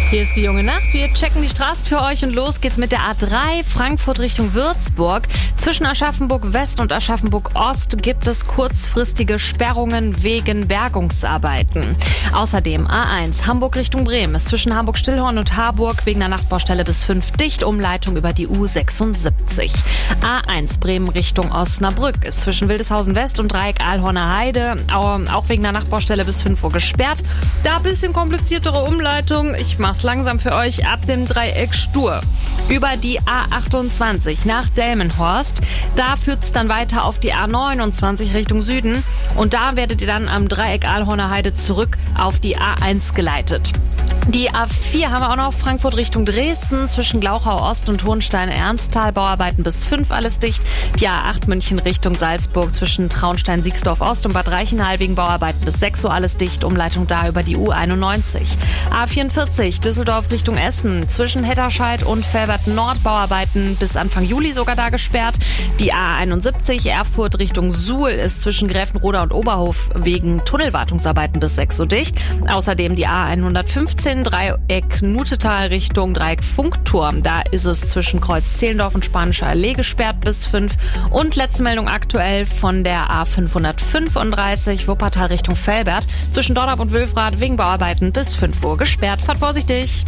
Hier ist die junge Nacht. Wir checken die Straßen für euch und los geht's mit der A3 Frankfurt Richtung Würzburg. Zwischen Aschaffenburg West und Aschaffenburg Ost gibt es kurzfristige Sperrungen wegen Bergungsarbeiten. Außerdem A1 Hamburg Richtung Bremen ist zwischen Hamburg-Stillhorn und Harburg wegen der Nachtbaustelle bis 5 dicht. Umleitung über die U76. A1 Bremen Richtung Osnabrück ist zwischen Wildeshausen West und Dreieck Ahlhorner Heide auch wegen der Nachtbaustelle bis 5 Uhr gesperrt. Da ein bisschen kompliziertere Umleitung. Ich mach's langsam für euch ab dem Dreieck Stur. Über die A28 nach Delmenhorst. Da führt's dann weiter auf die A29 Richtung Süden. Und da werdet ihr dann am Dreieck Ahlhorner Heide zurück auf die A1 geleitet. Die A4 haben wir auch noch, Frankfurt Richtung Dresden, zwischen Glauchau Ost und Hohenstein-Ernsthal, Bauarbeiten bis 5, alles dicht. Die A8 München Richtung Salzburg, zwischen Traunstein-Siegsdorf Ost und Bad Reichenhall wegen Bauarbeiten bis 6 Uhr, alles dicht. Umleitung da über die U91. A44 Düsseldorf Richtung Essen, zwischen Hetterscheid und Velbert Nord, Bauarbeiten bis Anfang Juli sogar da gesperrt. Die A71 Erfurt Richtung Suhl ist zwischen Gräfenroda und Oberhof wegen Tunnelwartungsarbeiten bis 6 Uhr dicht. Außerdem die A115 Dreieck Nutetal Richtung Dreieck Funkturm. Da ist es zwischen Kreuz Zehlendorf und Spanischer Allee gesperrt bis 5. Und letzte Meldung aktuell von der A535 Wuppertal Richtung Velbert. Zwischen Dornap und Wülfrath wegen Bauarbeiten bis 5 Uhr gesperrt. Fahrt vorsichtig.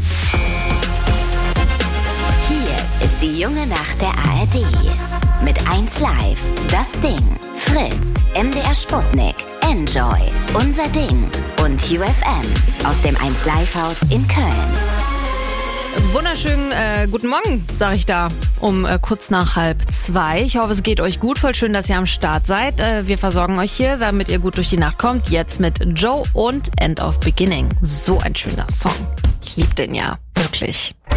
Hier ist die junge Nacht der ARD. Mit 1 Live, das Ding, Fritz, MDR Sputnik, Enjoy, Unser Ding und UFM aus dem 1 Live Haus in Köln. Wunderschönen guten Morgen, sage ich da, um kurz nach 1:30. Ich hoffe, es geht euch gut. Voll schön, dass ihr am Start seid. Wir versorgen euch hier, damit ihr gut durch die Nacht kommt. Jetzt mit Joe und End of Beginning. So ein schöner Song. Ich liebe den ja, wirklich.